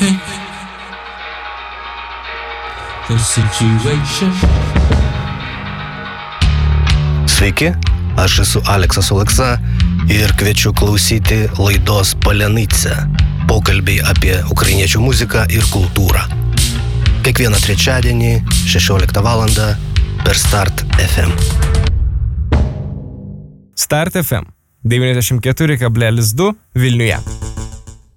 hey. The situation. Sveiki, aš esu Aleksas Oleksa ir kviečiu klausyti laidos Palenica. Pokalbiai apie ukrainiečių muziką ir kultūrą. Kiekvieną trečiadienį 16 val. Per Start FM. Start FM 94,2 Vilniuje.